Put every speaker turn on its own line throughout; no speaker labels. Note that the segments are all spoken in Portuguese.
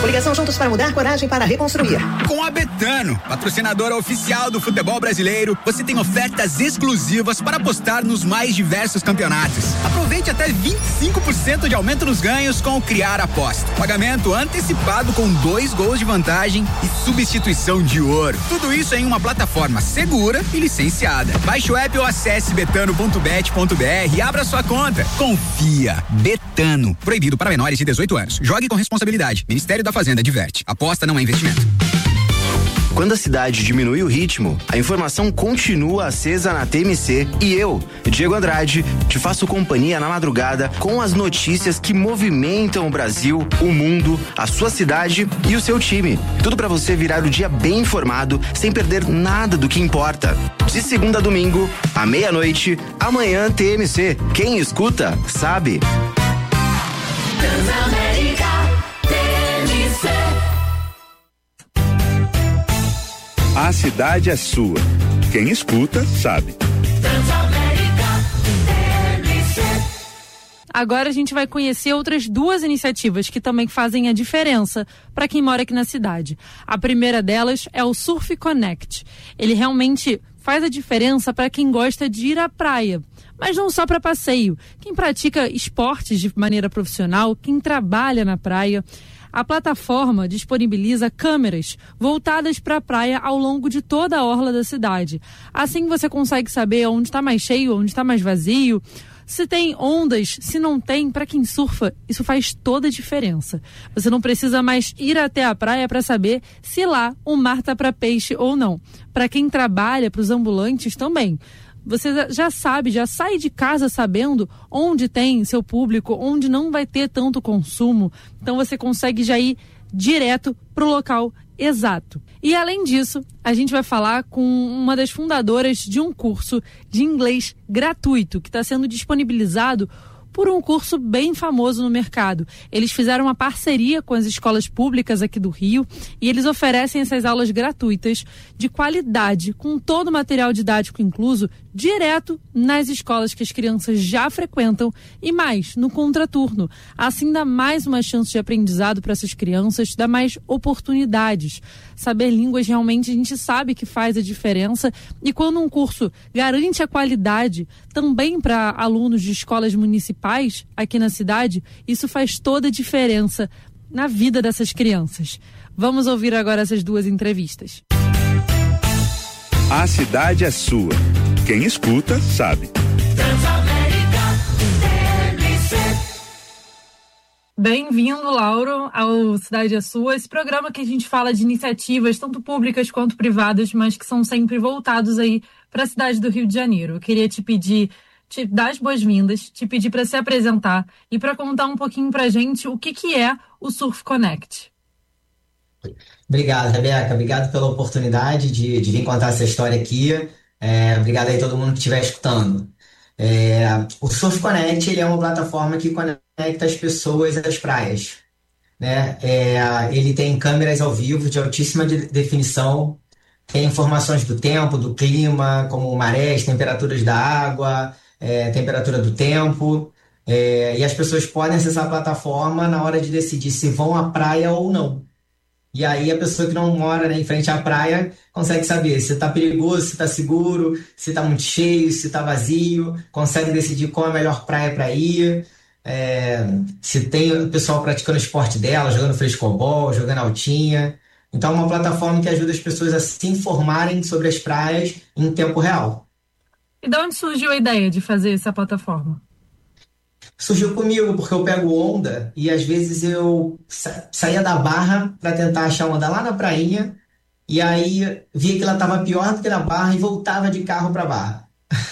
Coligação Juntos para Mudar, Coragem para Reconstruir.
Com a Betano, patrocinadora oficial do futebol brasileiro, você tem ofertas exclusivas para apostar nos mais diversos campeonatos. Aproveite até 25% de aumento nos ganhos com o Criar Aposta. Pagamento antecipado com 2 gols de vantagem e substituição de ouro. Tudo isso em uma plataforma segura e licenciada. Baixe o app ou acesse betano.bet.br e abra sua conta. Confia. Betano. Proibido para menores de 18 anos. Jogue com responsabilidade. Ministério da Fazenda diverte. Aposta não é investimento.
Quando a cidade diminui o ritmo, a informação continua acesa na TMC e eu, Diego Andrade, te faço companhia na madrugada com as notícias que movimentam o Brasil, o mundo, a sua cidade e o seu time. Tudo para você virar o dia bem informado, sem perder nada do que importa. De segunda a domingo, à meia-noite, amanhã TMC. Quem escuta, sabe.
Transamérica, TMC.
A cidade é sua. Quem escuta, sabe.
Transamérica, TMC.
Agora a gente vai conhecer outras 2 iniciativas que também fazem a diferença para quem mora aqui na cidade. A primeira delas é o Surf Connect. Ele realmente faz a diferença para quem gosta de ir à praia. Mas não só para passeio. Quem pratica esportes de maneira profissional, quem trabalha na praia. A plataforma disponibiliza câmeras voltadas para a praia ao longo de toda a orla da cidade. Assim você consegue saber onde está mais cheio, onde está mais vazio, se tem ondas, se não tem. Para quem surfa, isso faz toda a diferença. Você não precisa mais ir até a praia para saber se lá o mar está para peixe ou não. Para quem trabalha, para os ambulantes também. Você já sabe, já sai de casa sabendo onde tem seu público, onde não vai ter tanto consumo. Então você consegue já ir direto pro local exato. E além disso, a gente vai falar com uma das fundadoras de um curso de inglês gratuito que está sendo disponibilizado por um curso bem famoso no mercado. Eles fizeram uma parceria com as escolas públicas aqui do Rio e eles oferecem essas aulas gratuitas de qualidade, com todo o material didático incluso, direto nas escolas que as crianças já frequentam e mais, no contraturno. Assim dá mais uma chance de aprendizado para essas crianças, dá mais oportunidades. Saber línguas realmente a gente sabe que faz a diferença e quando um curso garante a qualidade também para alunos de escolas municipais aqui na cidade, isso faz toda a diferença na vida dessas crianças. Vamos ouvir agora essas 2 entrevistas.
A cidade é sua. Quem escuta, sabe.
Transamérica, TMC.
Bem-vindo, Lauro, ao Cidade é Sua, esse programa que a gente fala de iniciativas, tanto públicas quanto privadas, mas que são sempre voltados aí para a cidade do Rio de Janeiro. Eu queria te dar as boas-vindas, te pedir para se apresentar e para contar um pouquinho para a gente o que é o Surf Connect.
Obrigado, Rebeca. Obrigado pela oportunidade de vir contar essa história aqui. Obrigado aí a todo mundo que estiver escutando. O Surf Connect ele é uma plataforma que conecta as pessoas às praias, né? Ele tem câmeras ao vivo de altíssima definição, tem informações do tempo, do clima, como marés, temperaturas da água, temperatura do tempo, e as pessoas podem acessar a plataforma na hora de decidir se vão à praia ou não. E aí a pessoa que não mora, né, em frente à praia consegue saber se está perigoso, se está seguro, se está muito cheio, se está vazio, consegue decidir qual é a melhor praia para ir, se tem o pessoal praticando o esporte dela, jogando frescobol, jogando altinha. Então é uma plataforma que ajuda as pessoas a se informarem sobre as praias em tempo real.
E de onde surgiu a ideia de fazer essa plataforma?
Surgiu comigo, porque eu pego onda e às vezes eu saía da barra para tentar achar onda lá na prainha e aí via que ela estava pior do que na barra e voltava de carro para a barra.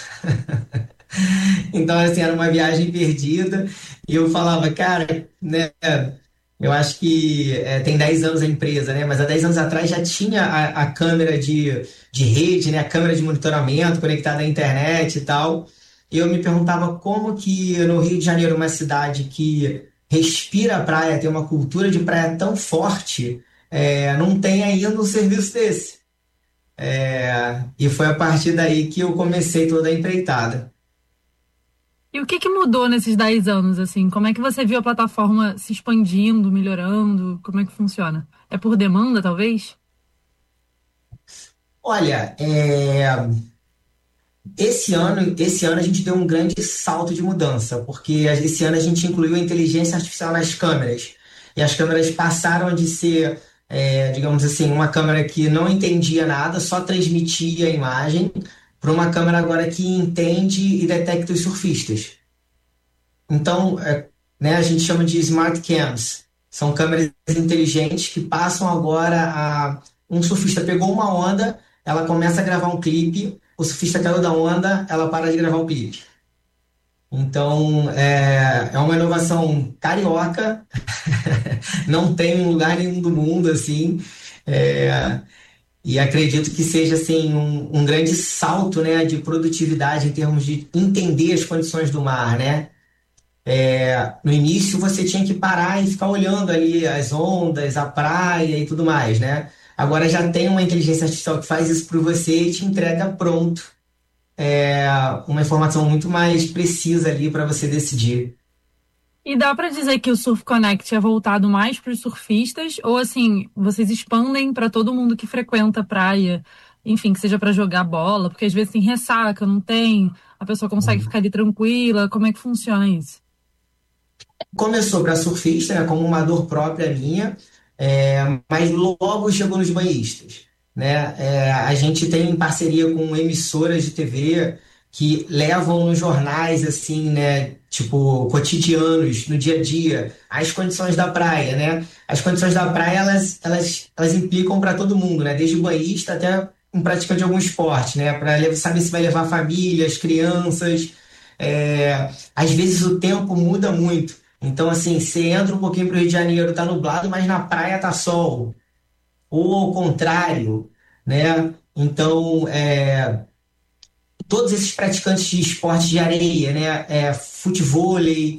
Então, assim, era uma viagem perdida e eu falava, cara, né, eu acho que tem 10 anos a empresa, né, mas há 10 anos atrás já tinha a câmera de rede, né, a câmera de monitoramento conectada à internet e tal. E eu me perguntava como que no Rio de Janeiro, uma cidade que respira a praia, tem uma cultura de praia tão forte, não tem ainda um serviço desse. E foi a partir daí que eu comecei toda a empreitada.
E o que mudou nesses 10 anos, assim? Como é que você viu a plataforma se expandindo, melhorando? Como é que funciona? É por demanda, talvez?
Olha, esse ano a gente deu um grande salto de mudança, porque esse ano a gente incluiu a inteligência artificial nas câmeras. E as câmeras passaram de ser, digamos assim, uma câmera que não entendia nada, só transmitia a imagem, para uma câmera agora que entende e detecta os surfistas. Então, né, a gente chama de smart cams. São câmeras inteligentes que passam agora a... Um surfista pegou uma onda, ela começa a gravar um clipe, o surfista caiu da onda, ela para de gravar o clipe. Então, é uma inovação carioca, não tem em lugar nenhum do mundo, assim, e acredito que seja, assim, um grande salto, né, de produtividade em termos de entender as condições do mar, né? No início você tinha que parar e ficar olhando ali as ondas, a praia e tudo mais, né? Agora já tem uma inteligência artificial que faz isso por você e te entrega pronto, uma informação muito mais precisa ali para você decidir.
E dá pra dizer que o Surf Connect é voltado mais para os surfistas? Ou, assim, vocês expandem para todo mundo que frequenta a praia? Enfim, que seja para jogar bola, porque às vezes tem ressaca, não tem? A pessoa consegue ficar ali tranquila? Como é que funciona isso?
Começou para surfista, né, como uma dor própria minha, mas logo chegou nos banhistas, né? A gente tem parceria com emissoras de TV que levam nos jornais, assim, né, tipo, cotidianos, no dia a dia, as condições da praia, né? As condições da praia, elas implicam para todo mundo, né? Desde o banhista até um praticante de algum esporte, né? Para saber se vai levar famílias, crianças. Às vezes o tempo muda muito. Então, assim, você entra um pouquinho para o Rio de Janeiro, tá nublado, mas na praia tá sol. Ou ao contrário, né? Então, todos esses praticantes de esportes de areia, né? Futevôlei,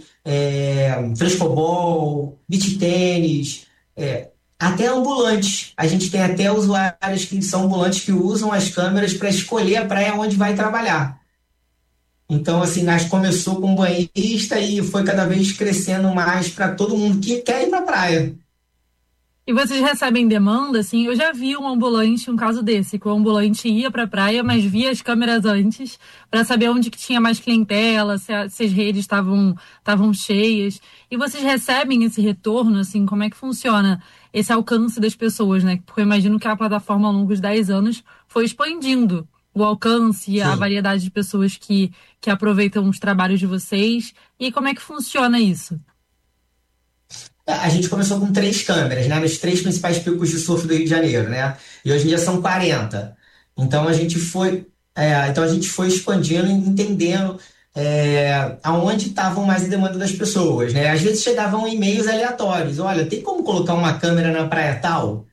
frescobol, beach tênis, até ambulantes. A gente tem até usuários que são ambulantes que usam as câmeras para escolher a praia onde vai trabalhar. Então, assim, nós começou com um banhista e foi cada vez crescendo mais para todo mundo que quer ir para a praia.
E vocês recebem demanda, assim? Eu já vi um ambulante, um caso desse, que o ambulante ia para a praia, mas via as câmeras antes para saber onde que tinha mais clientela, se as redes estavam cheias. E vocês recebem esse retorno, assim? Como é que funciona esse alcance das pessoas, né? Porque eu imagino que a plataforma ao longo dos 10 anos foi expandindo o alcance e a variedade de pessoas que aproveitam os trabalhos de vocês. E como é que funciona isso?
A gente começou com 3 câmeras, né? Nos 3 principais picos de surf do Rio de Janeiro, né? E hoje em dia são 40. Então a gente foi expandindo e entendendo aonde estavam mais a demanda das pessoas, né? Às vezes chegavam e-mails aleatórios. Olha, tem como colocar uma câmera na praia tal?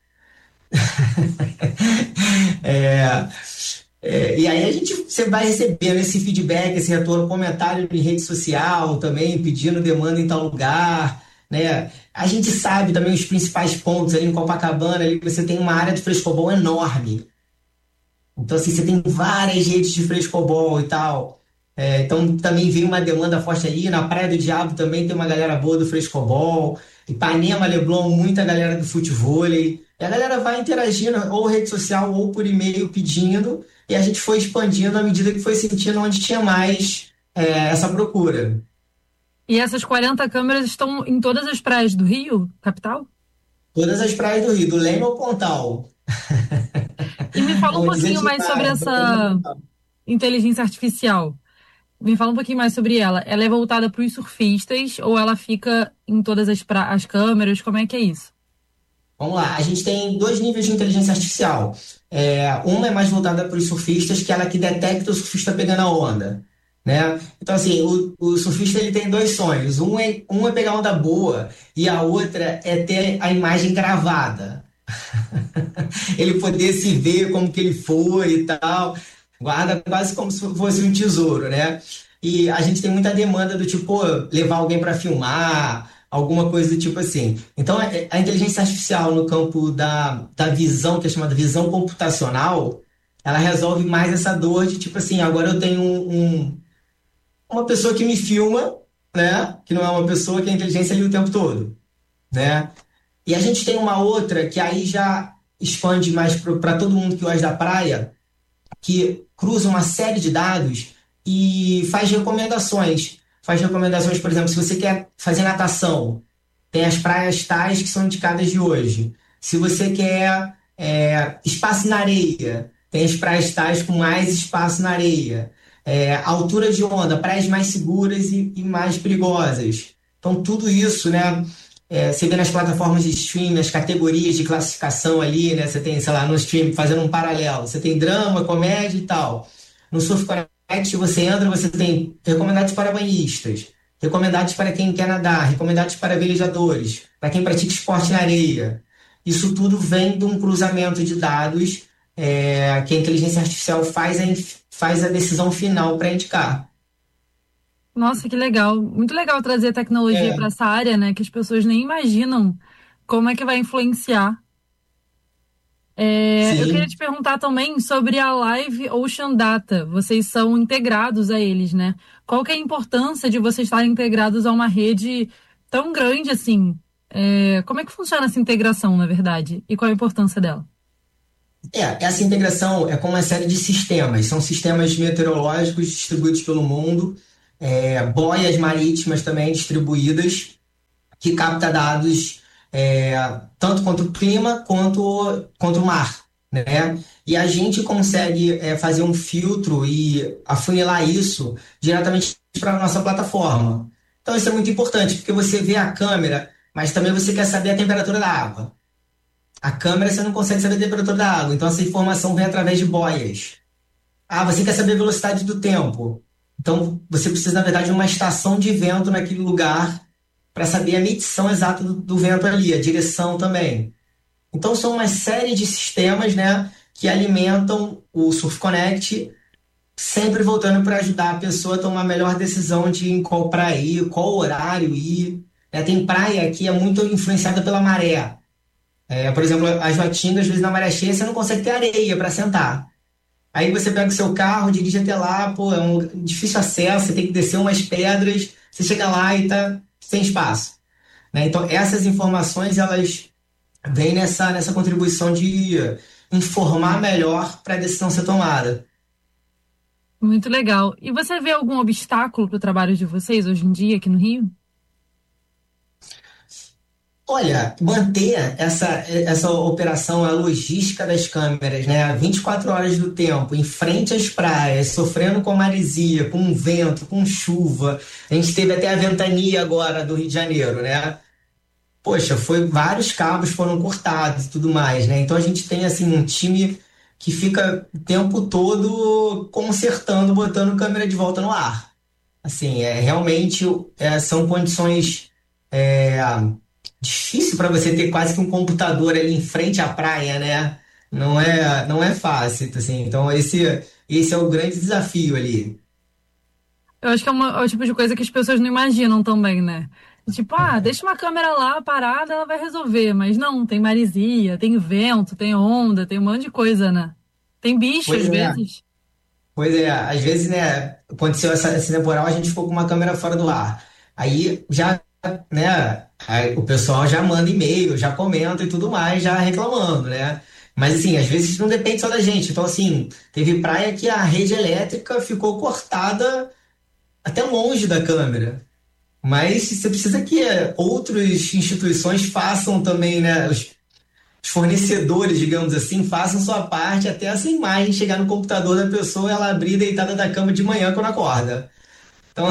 E aí você vai recebendo esse feedback, esse retorno, comentário em rede social também, pedindo demanda em tal lugar, né? A gente sabe também os principais pontos ali em Copacabana, ali você tem uma área de frescobol enorme. Então, assim, você tem várias redes de frescobol e tal. Então, também vem uma demanda forte ali. Na Praia do Diabo também tem uma galera boa do frescobol. Ipanema, Leblon, muita galera do futevôlei. E a galera vai interagindo, ou rede social, ou por e-mail pedindo. E a gente foi expandindo à medida que foi sentindo onde tinha mais essa procura.
E essas 40 câmeras estão em todas as praias do Rio, capital?
Todas as praias do Rio, do Leme ao Pontal.
E me fala um pouquinho mais sobre essa inteligência artificial. Me fala um pouquinho mais sobre ela. Ela é voltada para os surfistas ou ela fica em todas as câmeras? Como é que é isso?
Vamos lá, a gente tem 2 níveis de inteligência artificial. Uma é mais voltada para os surfistas, que é ela que detecta o surfista pegando a onda, né? Então, assim, o surfista ele tem 2 sonhos. Um é pegar onda boa e a outra é ter a imagem gravada. Ele poder se ver como que ele foi e tal. Guarda quase como se fosse um tesouro, né? E a gente tem muita demanda do tipo, levar alguém para filmar, alguma coisa do tipo assim. Então, a inteligência artificial no campo da visão, que é chamada visão computacional, ela resolve mais essa dor de tipo assim, agora eu tenho uma pessoa que me filma, né? Que não é uma pessoa que a inteligência ali o tempo todo, né? E a gente tem uma outra que aí já expande mais para todo mundo que gosta da praia, que cruza uma série de dados e faz recomendações. Faz recomendações, por exemplo, se você quer fazer natação, tem as praias tais que são indicadas de hoje. Se você quer espaço na areia, tem as praias tais com mais espaço na areia. Altura de onda, praias mais seguras e mais perigosas. Então, tudo isso, né? Você vê nas plataformas de streaming, as categorias de classificação ali, né? Você tem, sei lá, no streaming, fazendo um paralelo. Você tem drama, comédia e tal. No Surf Connect, você entra, você tem recomendados para banhistas, recomendados para quem quer nadar, recomendados para velejadores, para quem pratica esporte na areia. Isso tudo vem de um cruzamento de dados que a inteligência artificial faz a decisão final para indicar.
Nossa, que legal. Muito legal trazer tecnologia para essa área, né? Que as pessoas nem imaginam como é que vai influenciar. Eu queria te perguntar também sobre a Live Ocean Data. Vocês são integrados a eles, né? Qual que é a importância de vocês estarem integrados a uma rede tão grande assim? Como é que funciona essa integração, na verdade? E qual a importância dela?
Essa integração é com uma série de sistemas. São sistemas meteorológicos distribuídos pelo mundo, boias marítimas também distribuídas, que capta dados tanto contra o clima quanto contra o mar, né? E a gente consegue fazer um filtro e afunilar isso diretamente para a nossa plataforma. Então isso é muito importante, porque você vê a câmera, mas também você quer saber a temperatura da água. A câmera você não consegue saber a temperatura da água, então essa informação vem através de boias. Você quer saber a velocidade do tempo. Então você precisa, na verdade, de uma estação de vento naquele lugar para saber a medição exata do vento ali, a direção também. Então são uma série de sistemas, né, que alimentam o Surf Connect, sempre voltando para ajudar a pessoa a tomar a melhor decisão de em qual praia ir, qual horário ir. Tem praia que é muito influenciada pela maré. Por exemplo, as Joatinga, às vezes na maré cheia, você não consegue ter areia para sentar. Aí você pega o seu carro, dirige até lá, é um difícil acesso, você tem que descer umas pedras, você chega lá e tá sem espaço, né? Então, essas informações, elas vêm nessa contribuição de informar melhor para a decisão ser tomada.
Muito legal. E você vê algum obstáculo para o trabalho de vocês hoje em dia aqui no Rio?
Olha, manter essa operação, a logística das câmeras, né, 24 horas do tempo, em frente às praias, sofrendo com maresia, com vento, com chuva. A gente teve até a ventania agora do Rio de Janeiro, né? Poxa, vários cabos foram cortados e tudo mais, né? Então a gente tem assim um time que fica o tempo todo consertando, botando câmera de volta no ar. Assim, realmente são condições difícil para você ter quase que um computador ali em frente à praia, né? Não é fácil, assim. Então esse é o grande desafio ali.
Eu acho que é o tipo de coisa que as pessoas não imaginam também, né? Tipo, deixa uma câmera lá parada, ela vai resolver. Mas não, tem maresia, tem vento, tem onda, tem um monte de coisa, né? Tem bicho às vezes.
Pois é, às vezes, né, aconteceu esse temporal, a gente ficou com uma câmera fora do ar. Aí já, né, o pessoal já manda e-mail, já comenta e tudo mais, já reclamando, né? Mas assim, às vezes não depende só da gente. Então assim, teve praia que a rede elétrica ficou cortada até longe da câmera. Mas você precisa que outras instituições façam também, né? Os fornecedores, digamos assim, façam sua parte até essa imagem chegar no computador da pessoa e ela abrir deitada da cama de manhã quando acorda. Então,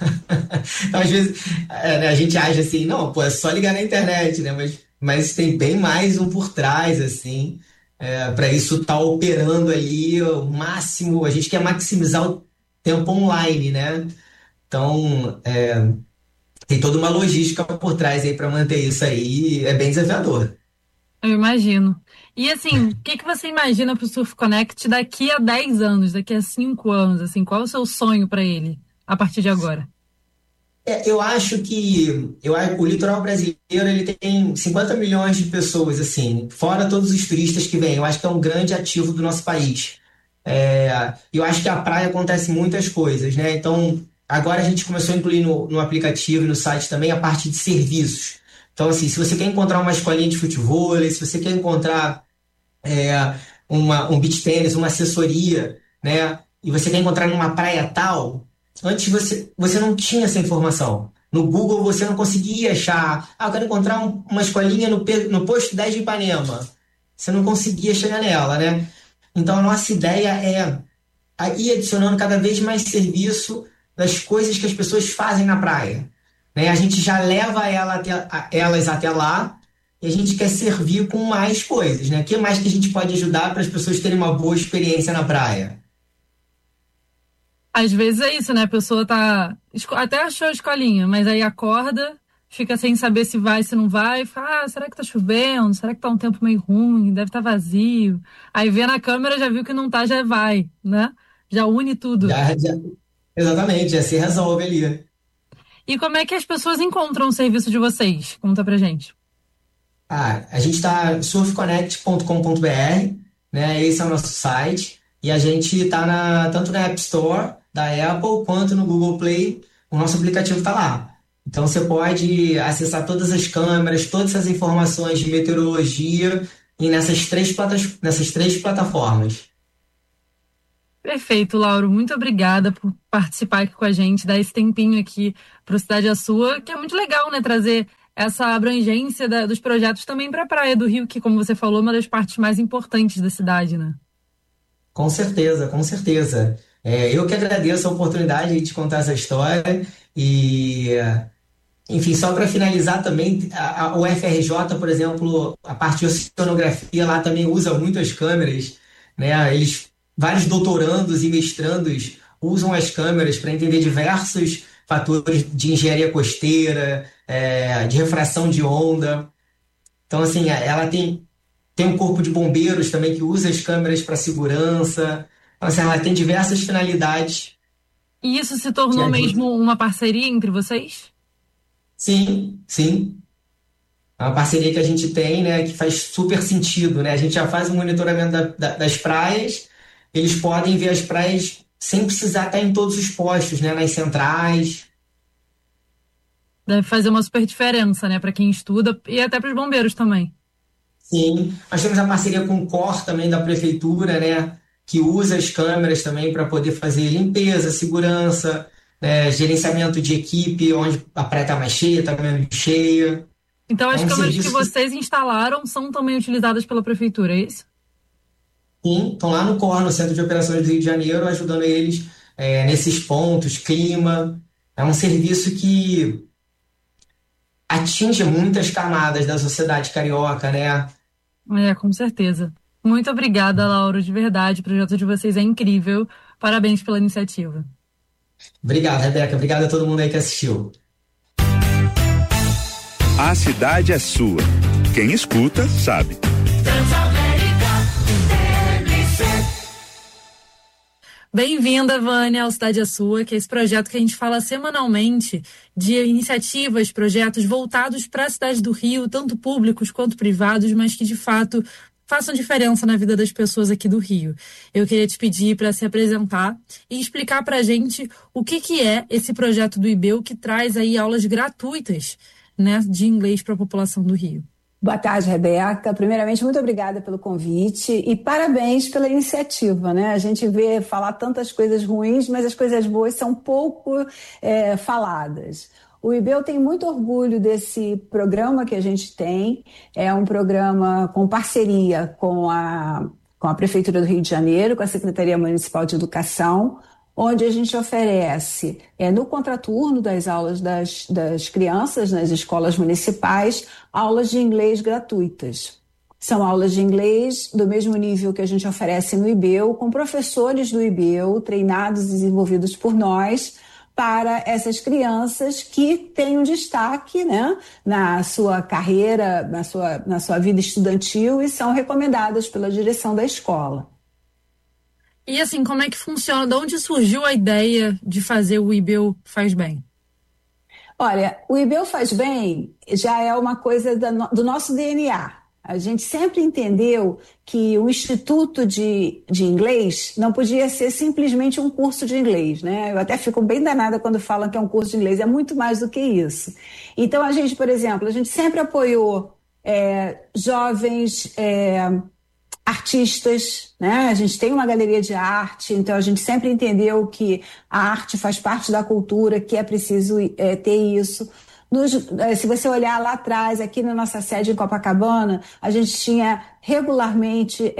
às vezes a gente acha assim, não, é só ligar na internet, né? Mas tem bem mais um por trás, assim, para isso estar operando ali o máximo. A gente quer maximizar o tempo online, né? Então, tem toda uma logística por trás aí para manter isso aí, é bem desafiador.
Eu imagino. E assim, o que você imagina para o Surf Connect daqui a 10 anos, daqui a 5 anos? Assim, qual é o seu sonho para ele a partir de agora?
Eu acho que o litoral brasileiro ele tem 50 milhões de pessoas, assim, fora todos os turistas que vêm. Eu acho que é um grande ativo do nosso país. Eu acho que a praia acontece muitas coisas, né? Então, agora a gente começou a incluir no aplicativo e no site também a parte de serviços. Então, assim, se você quer encontrar uma escolinha de futebol, se você quer encontrar um beach tennis, uma assessoria, né? E você quer encontrar numa praia tal, antes você não tinha essa informação. No Google você não conseguia achar, eu quero encontrar uma escolinha no posto 10 de Ipanema. Você não conseguia chegar nela, né? Então a nossa ideia é ir adicionando cada vez mais serviço das coisas que as pessoas fazem na praia, né? A gente já leva elas até lá e a gente quer servir com mais coisas, né? O que mais que a gente pode ajudar para as pessoas terem uma boa experiência na praia?
Às vezes é isso, né? A pessoa até achou a escolinha, mas aí acorda, fica sem saber se vai, se não vai, fala, será que tá chovendo? Será que tá um tempo meio ruim? Deve estar vazio. Aí vê na câmera, já viu que não tá, já vai, né? Já une tudo.
Exatamente, já se resolve ali.
E como é que as pessoas encontram o serviço de vocês? Conta pra gente.
A gente está surfconnect.com.br, né? Esse é o nosso site. E a gente está tanto na App Store da Apple quanto no Google Play. O nosso aplicativo está lá. Então você pode acessar todas as câmeras, todas as informações de meteorologia e nessas três plataformas.
Perfeito, Lauro. Muito obrigada por participar aqui com a gente, dar esse tempinho aqui para o Cidade é Sua, que é muito legal, né? Trazer essa abrangência dos projetos também para a Praia do Rio, que, como você falou, é uma das partes mais importantes da cidade, né?
Com certeza, com certeza. Eu que agradeço a oportunidade de contar essa história e, enfim, só para finalizar também, o FRJ, por exemplo, a parte de oceanografia lá também usa muito as câmeras, né? Vários doutorandos e mestrandos usam as câmeras para entender diversos fatores de engenharia costeira, de refração de onda. Então, assim, ela tem um corpo de bombeiros também que usa as câmeras para segurança. Então, assim, ela tem diversas finalidades.
E isso se tornou mesmo uma parceria entre vocês?
Sim, sim. É uma parceria que a gente tem, né, que faz super sentido, né? A gente já faz o monitoramento das praias, eles podem ver as praias sem precisar estar em todos os postos, né, nas centrais.
Deve fazer uma super diferença, né, para quem estuda e até para os bombeiros também.
Sim, nós temos a parceria com o COR também da prefeitura, né, que usa as câmeras também para poder fazer limpeza, segurança, né, gerenciamento de equipe, onde a praia está mais cheia, está menos cheia.
Então as câmeras que vocês instalaram são também utilizadas pela prefeitura, é isso?
Sim, estão lá no COR, no Centro de Operações do Rio de Janeiro, ajudando eles nesses pontos, clima. É um serviço que atinge muitas camadas da sociedade carioca, né?
Com certeza. Muito obrigada, Lauro, de verdade. O projeto de vocês é incrível. Parabéns pela iniciativa.
Obrigado, Rebeca. Obrigado a todo mundo aí que assistiu.
A cidade é sua. Quem escuta, sabe.
Bem-vinda, Vânia, ao Cidade é Sua, que é esse projeto que a gente fala semanalmente de iniciativas, projetos voltados para a cidade do Rio, tanto públicos quanto privados, mas que de fato façam diferença na vida das pessoas aqui do Rio. Eu queria te pedir para se apresentar e explicar para a gente o que é esse projeto do IBEU que traz aí aulas gratuitas, né, de inglês para a população do Rio.
Boa tarde, Rebeca. Primeiramente, muito obrigada pelo convite e parabéns pela iniciativa, né? A gente vê falar tantas coisas ruins, mas as coisas boas são pouco faladas. O IBEU tem muito orgulho desse programa que a gente tem. É um programa com parceria com a Prefeitura do Rio de Janeiro, com a Secretaria Municipal de Educação, onde a gente oferece, no contraturno das aulas das crianças nas escolas municipais, aulas de inglês gratuitas. São aulas de inglês do mesmo nível que a gente oferece no IBEU, com professores do IBEU, treinados e desenvolvidos por nós, para essas crianças que têm um destaque, né, na sua carreira, na sua vida estudantil e são recomendadas pela direção da escola.
E assim, como é que funciona? De onde surgiu a ideia de fazer o IBEU Faz Bem?
Olha, o IBEU Faz Bem já é uma coisa do nosso DNA. A gente sempre entendeu que o Instituto de Inglês não podia ser simplesmente um curso de inglês, né? Eu até fico bem danada quando falam que é um curso de inglês, é muito mais do que isso. Então, a gente, por exemplo, a gente sempre apoiou jovens artistas, né? A gente tem uma galeria de arte, então a gente sempre entendeu que a arte faz parte da cultura, que é preciso ter isso. Se você olhar lá atrás, aqui na nossa sede em Copacabana, a gente tinha regularmente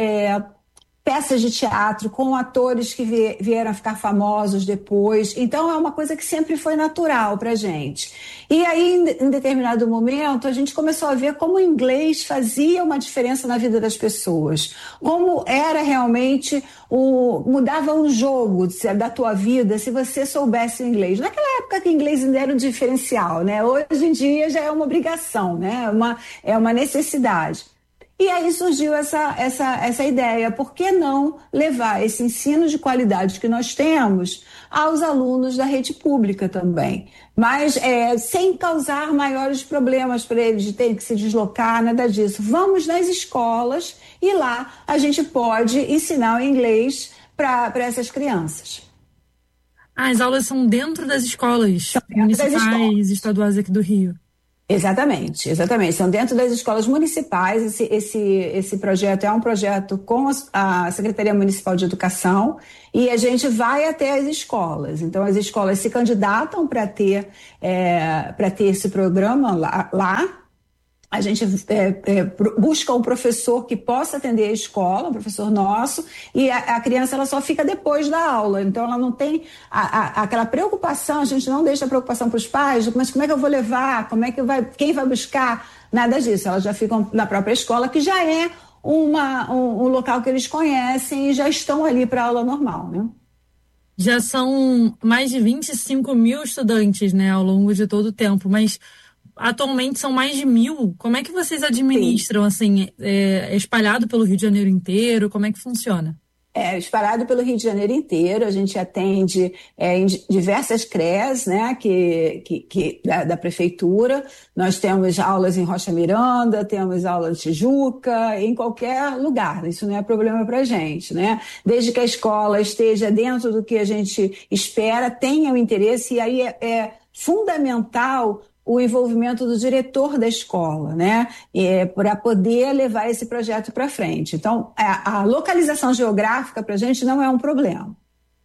peças de teatro com atores que vieram a ficar famosos depois. Então, é uma coisa que sempre foi natural para a gente. E aí, em determinado momento, a gente começou a ver como o inglês fazia uma diferença na vida das pessoas. Como era realmente mudava o jogo da tua vida se você soubesse o inglês. Naquela época que o inglês ainda era um diferencial, né? Hoje em dia já é uma obrigação, né? É uma necessidade. E aí surgiu essa ideia, por que não levar esse ensino de qualidade que nós temos aos alunos da rede pública também, mas sem causar maiores problemas para eles de terem que se deslocar, nada disso. Vamos nas escolas e lá a gente pode ensinar o inglês para essas crianças.
As aulas são dentro das escolas municipais e estaduais aqui do Rio.
Exatamente. São dentro das escolas municipais. Esse projeto é um projeto com a Secretaria Municipal de Educação e a gente vai até as escolas. Então, as escolas se candidatam para ter esse programa lá. A gente busca um professor que possa atender a escola, um professor nosso, e a criança ela só fica depois da aula. Então, ela não tem aquela preocupação, a gente não deixa a preocupação para os pais, mas como é que eu vou levar, quem vai buscar? Nada disso, elas já ficam na própria escola, que já é um local que eles conhecem e já estão ali para a aula normal, né?
Já são mais de 25 mil estudantes, né, ao longo de todo o tempo, mas atualmente são mais de 1.000. Como é que vocês administram, assim, espalhado pelo Rio de Janeiro inteiro? Como é que funciona?
Espalhado pelo Rio de Janeiro inteiro, a gente atende em diversas CREAs, né, da prefeitura. Nós temos aulas em Rocha Miranda, temos aula em Tijuca, em qualquer lugar. Isso não é problema para a gente, né? Desde que a escola esteja dentro do que a gente espera, tenha o interesse, e aí é fundamental o envolvimento do diretor da escola, né, para poder levar esse projeto para frente. Então, a localização geográfica para a gente não é um problema.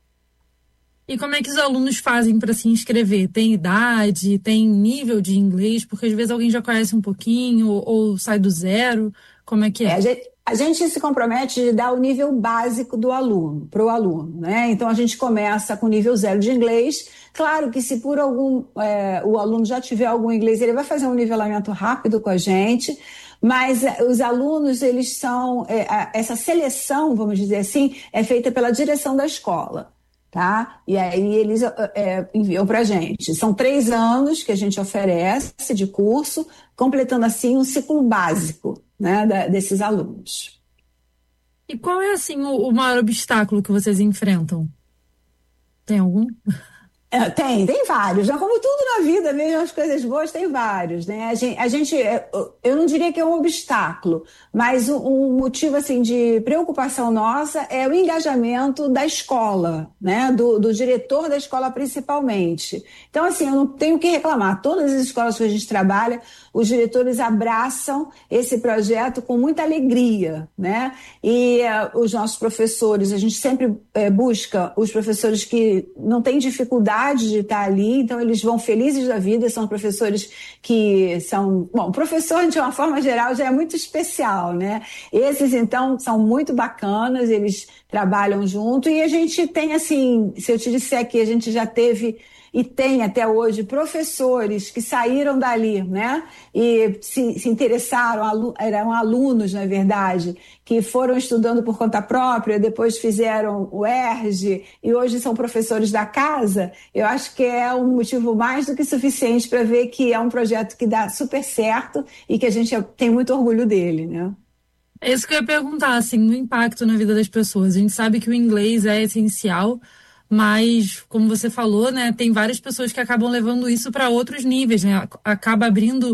E como é que os alunos fazem para se inscrever? Tem idade, tem nível de inglês? Porque às vezes alguém já conhece um pouquinho ou sai do zero. Como é que é?
A gente se compromete de dar o nível básico do aluno, para o aluno, né? Então, a gente começa com nível 0 de inglês. Claro que se por o aluno já tiver algum inglês, ele vai fazer um nivelamento rápido com a gente, mas os alunos, eles são... essa seleção, vamos dizer assim, é feita pela direção da escola, tá? E aí eles enviam para a gente. São 3 anos que a gente oferece de curso, completando assim um ciclo básico, né, desses alunos.
E qual é, assim, o maior obstáculo que vocês enfrentam? Tem algum?
Tem vários, já como tudo na vida, mesmo as coisas boas, tem vários, né? Eu não diria que é um obstáculo, mas um motivo, assim, de preocupação nossa é o engajamento da escola, né? Do diretor da escola, principalmente. Então, assim, eu não tenho o que reclamar. Todas as escolas que a gente trabalha, os diretores abraçam esse projeto com muita alegria, né? E os nossos professores, a gente sempre busca os professores que não têm dificuldade de estar ali, então eles vão felizes da vida, são professores que são... Bom, professor, de uma forma geral, já é muito especial, né? Esses, então, são muito bacanas, eles trabalham junto e a gente tem, assim, se eu te disser que a gente já teve e tem até hoje professores que saíram dali, né? E se interessaram, eram alunos, na verdade, que foram estudando por conta própria, depois fizeram o ERJ e hoje são professores da casa. Eu acho que é um motivo mais do que suficiente para ver que é um projeto que dá super certo e que a gente tem muito orgulho dele, né?
É isso que eu ia perguntar, assim, o impacto na vida das pessoas. A gente sabe que o inglês é essencial, mas, como você falou, né, tem várias pessoas que acabam levando isso para outros níveis, né? Acaba abrindo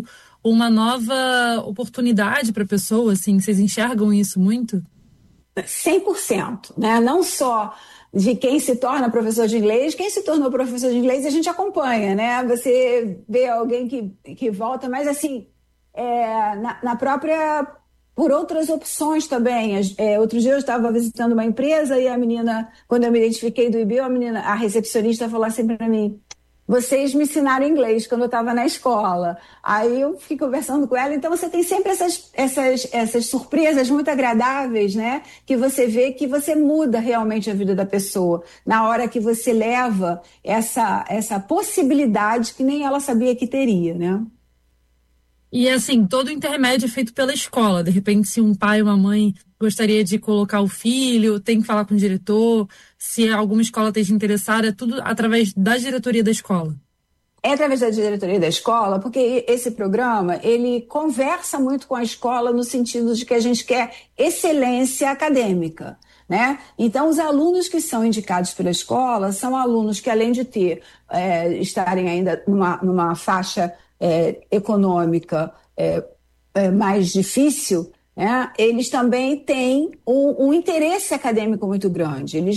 uma nova oportunidade para a pessoa, assim, vocês enxergam isso muito?
100%, né? Não só de quem se torna professor de inglês, quem se tornou professor de inglês a gente acompanha, né? Você vê alguém que volta, mas assim, na própria... por outras opções também. Outro dia eu estava visitando uma empresa e a menina, quando eu me identifiquei do IB, a recepcionista falou assim para mim: vocês me ensinaram inglês quando eu estava na escola. Aí eu fiquei conversando com ela. Então você tem sempre essas surpresas muito agradáveis, né? Que você vê que você muda realmente a vida da pessoa na hora que você leva essa possibilidade que nem ela sabia que teria, né?
E assim, todo o intermédio é feito pela escola. De repente, se um pai ou uma mãe gostaria de colocar o filho, tem que falar com o diretor. Se alguma escola esteja interessada, é tudo através da diretoria da escola.
É através da diretoria da escola, porque esse programa, ele conversa muito com a escola no sentido de que a gente quer excelência acadêmica, né? Então, os alunos que são indicados pela escola são alunos que, além de estarem ainda numa faixa econômica mais difícil, né? Eles também têm um interesse acadêmico muito grande. Eles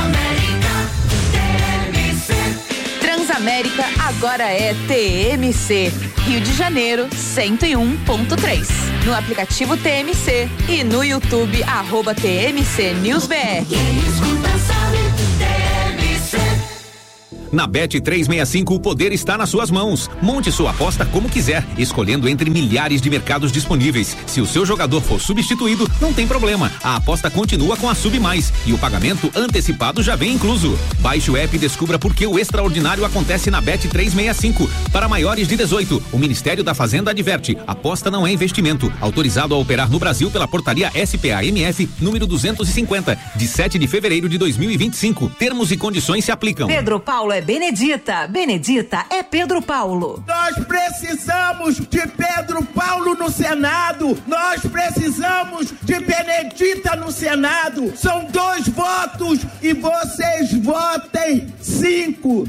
Transamérica agora é TMC, Rio de Janeiro 101.3. No aplicativo TMC e no YouTube @TMC News BR.
Quem escuta sabe, TMC.
Na Bet365 o poder está nas suas mãos. Monte sua aposta como quiser, escolhendo entre milhares de mercados disponíveis. Se o seu jogador for substituído, não tem problema. A aposta continua com a Sub Mais e o pagamento antecipado já vem incluso. Baixe o app e descubra por que o extraordinário acontece na Bet365. Para maiores de 18, o Ministério da Fazenda adverte: aposta não é investimento. Autorizado a operar no Brasil pela portaria SPA-MF número 250, de 7 de fevereiro de 2025. Termos e condições se aplicam.
Pedro Paulo é Benedita, Benedita é Pedro Paulo.
Nós precisamos de Pedro Paulo no Senado, nós precisamos de Benedita no Senado. São 2 votos e vocês votem 5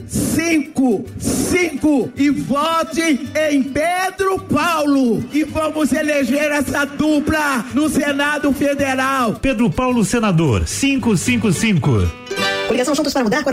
e votem em Pedro Paulo e vamos eleger essa dupla no Senado Federal.
Pedro Paulo, senador, 555.
Coligação Juntos para Mudar.